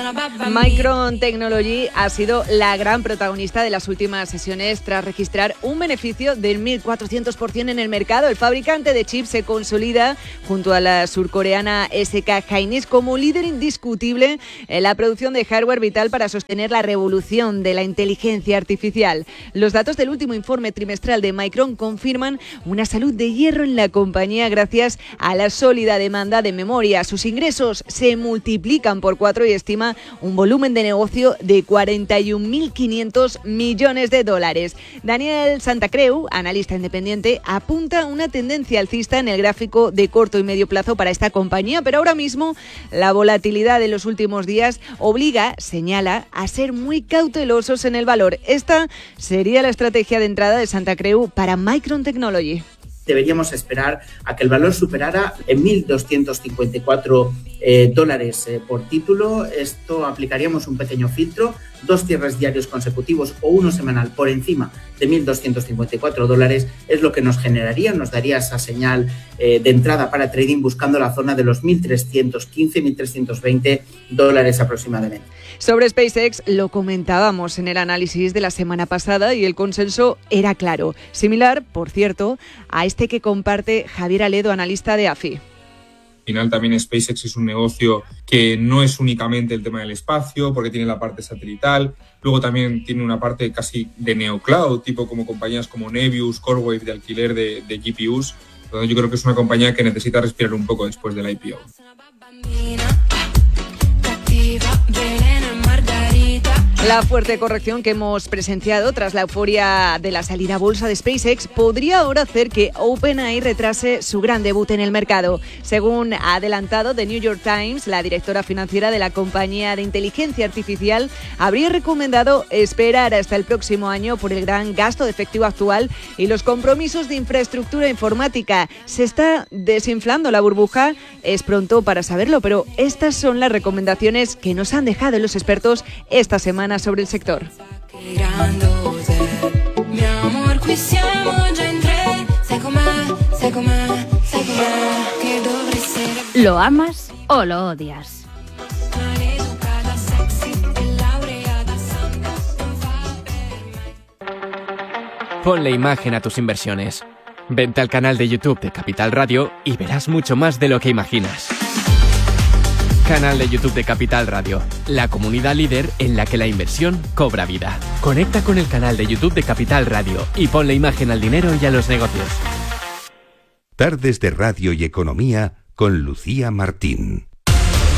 Micron Technology ha sido la gran protagonista de las últimas sesiones tras registrar un beneficio del 1.400% en el mercado. El fabricante de chips se consolida junto a la surcoreana SK Hynix como líder indiscutible en la producción de hardware vital para sostener la revolución de la inteligencia artificial. Los datos del último informe trimestral de Micron confirman una salud de hierro en la compañía gracias a la sólida demanda de memoria. Sus ingresos se multiplican por 4 y estima un volumen de negocio de 41.500 millones de dólares. Daniel Santacreu, analista independiente, apunta una tendencia alcista en el gráfico de corto y medio plazo para esta compañía, pero ahora mismo la volatilidad de los últimos días obliga, señala, a ser muy cautelosos en el valor. Esta sería la estrategia de entrada de Santacreu para Micron Technology. Deberíamos esperar a que el valor superara en $1.254 por título. Esto aplicaríamos un pequeño filtro, 2 cierres diarios consecutivos o uno semanal por encima de $1.254 es lo que nos generaría, nos daría esa señal de entrada para trading buscando la zona de los $1.315, $1.320 aproximadamente. Sobre SpaceX lo comentábamos en el análisis de la semana pasada y el consenso era claro. Similar, por cierto, a este que comparte Javier Aledo, analista de AFI. Al final también SpaceX es un negocio que no es únicamente el tema del espacio, porque tiene la parte satelital, luego también tiene una parte casi de neocloud, tipo como compañías como Nebius, CoreWeave de alquiler de GPUs. Entonces yo creo que es una compañía que necesita respirar un poco después del IPO. La fuerte corrección que hemos presenciado tras la euforia de la salida a bolsa de SpaceX podría ahora hacer que OpenAI retrase su gran debut en el mercado. Según ha adelantado The New York Times, la directora financiera de la compañía de inteligencia artificial habría recomendado esperar hasta el próximo año por el gran gasto de efectivo actual y los compromisos de infraestructura informática. ¿Se está desinflando la burbuja? Es pronto para saberlo, pero estas son las recomendaciones que nos han dejado los expertos esta semana sobre el sector. ¿Lo amas o lo odias? Ponle imagen a tus inversiones. Vente al canal de YouTube de Capital Radio y verás mucho más de lo que imaginas. Canal de YouTube de Capital Radio, la comunidad líder en la que la inversión cobra vida. Conecta con el canal de YouTube de Capital Radio y ponle imagen al dinero y a los negocios. Tardes de Radio y Economía con Lucía Martín.